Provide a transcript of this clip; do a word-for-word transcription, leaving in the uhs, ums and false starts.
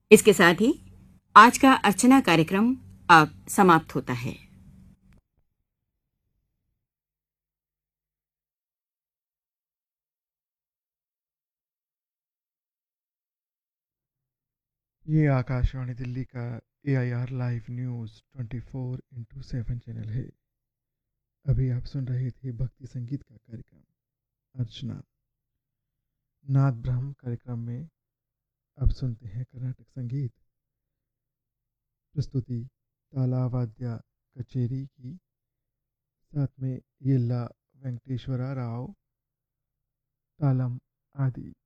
इसके साथ ही आज का अर्चना कार्यक्रम अब समाप्त होता है। ये आकाशवाणी दिल्ली का ए I R live news twenty four into seven channel है। अभी आप सुन रहे थे भक्ति संगीत का कार्यक्रम अर्चना। नाद ब्रह्म कार्यक्रम में अब सुनते हैं कर्नाटक संगीत। प्रस्तुति ताला वाद्य कचेरी की, साथ में येल्ला वेंकटेश्वरा राव तालम आदि।